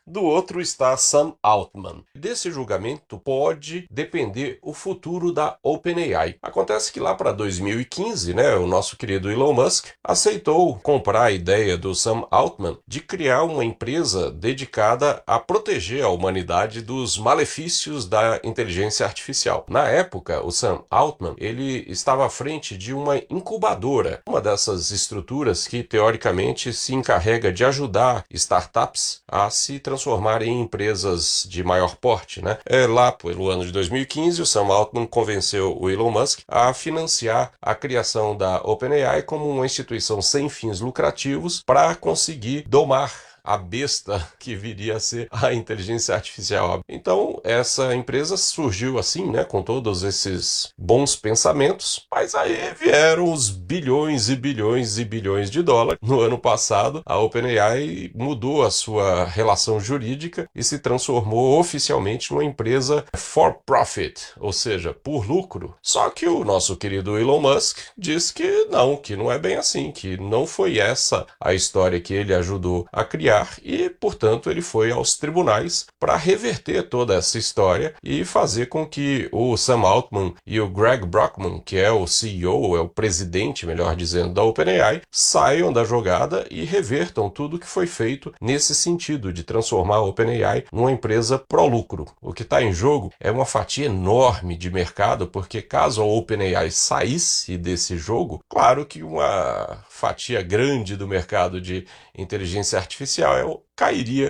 do outro está Sam Altman. Desse julgamento pode depender o futuro da OpenAI. Acontece que lá para 2015, o nosso querido Elon Musk aceitou comprar a ideia do Sam Altman de criar uma empresa dedicada a proteger a humanidade dos malefícios da inteligência artificial. Na época, o Sam Altman ele estava à frente de uma incubadora, uma dessas estruturas que teoricamente se encarrega de ajudar startups a se transformarem em empresas de maior porte, Lá pelo ano de 2015, o Sam Altman convenceu o Elon Musk a financiar a criação da OpenAI como uma instituição sem fins lucrativos para conseguir domar a besta que viria a ser a inteligência artificial. Então, essa empresa surgiu assim, com todos esses bons pensamentos, mas aí vieram os bilhões e bilhões e bilhões de dólares. No ano passado, a OpenAI mudou a sua relação jurídica e se transformou oficialmente numa empresa for profit, ou seja, por lucro. Só que o nosso querido Elon Musk diz que não é bem assim, que não foi essa a história que ele ajudou a criar, e, portanto, ele foi aos tribunais para reverter toda essa história e fazer com que o Sam Altman e o Greg Brockman, que é o CEO, é o presidente, melhor dizendo, da OpenAI, saiam da jogada e revertam tudo que foi feito nesse sentido de transformar a OpenAI numa empresa pró-lucro. O que está em jogo é uma fatia enorme de mercado, porque caso a OpenAI saísse desse jogo, claro que uma fatia grande do mercado de inteligência artificial cairia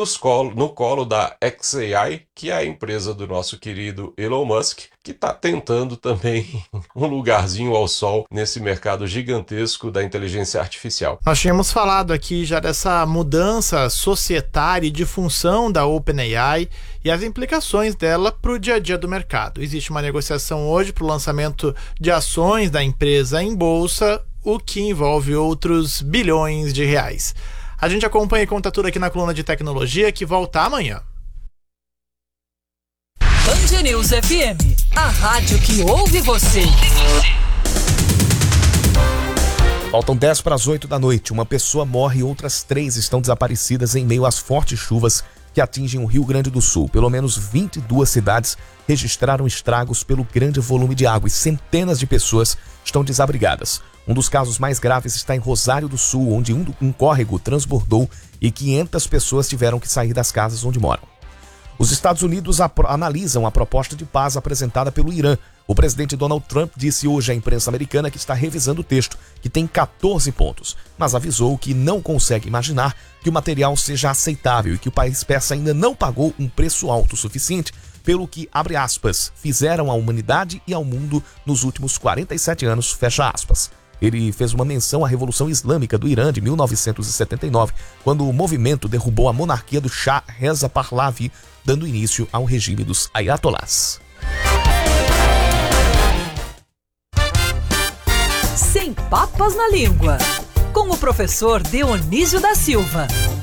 no colo da xAI, que é a empresa do nosso querido Elon Musk, que está tentando também um lugarzinho ao sol nesse mercado gigantesco da inteligência artificial. Nós tínhamos falado aqui já dessa mudança societária e de função da OpenAI e as implicações dela para o dia a dia do mercado. Existe uma negociação hoje para o lançamento de ações da empresa em bolsa, o que envolve outros bilhões de reais. A gente acompanha e conta tudo aqui na coluna de tecnologia, que volta amanhã. Band News FM, a rádio que ouve você. Faltam 10 para as 8 da noite. Uma pessoa morre e outras 3 estão desaparecidas em meio às fortes chuvas que atingem o Rio Grande do Sul. Pelo menos 22 cidades registraram estragos pelo grande volume de água e centenas de pessoas estão desabrigadas. Um dos casos mais graves está em Rosário do Sul, onde um córrego transbordou e 500 pessoas tiveram que sair das casas onde moram. Os Estados Unidos analisam a proposta de paz apresentada pelo Irã. O presidente Donald Trump disse hoje à imprensa americana que está revisando o texto, que tem 14 pontos, mas avisou que não consegue imaginar que o material seja aceitável e que o país persa ainda não pagou um preço alto o suficiente pelo que, abre aspas, fizeram à humanidade e ao mundo nos últimos 47 anos, fecha aspas. Ele fez uma menção à Revolução Islâmica do Irã de 1979, quando o movimento derrubou a monarquia do Shah Reza Pahlavi, dando início ao regime dos Ayatollahs. Sem papas na língua, com o professor Dionísio da Silva.